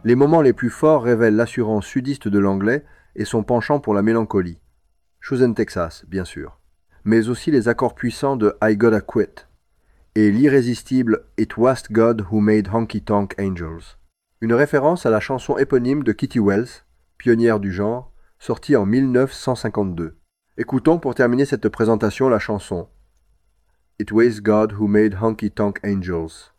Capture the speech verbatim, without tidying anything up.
Les moments les plus forts révèlent l'assurance sudiste de l'anglais et son penchant pour la mélancolie. Chosen Texas, bien sûr. Mais aussi les accords puissants de I Gotta Quit et l'irrésistible It Was God Who Made Honky Tonk Angels. Une référence à la chanson éponyme de Kitty Wells, pionnière du genre, sortie en mille neuf cent cinquante-deux. Écoutons pour terminer cette présentation la chanson It Was God Who Made Honky Tonk Angels.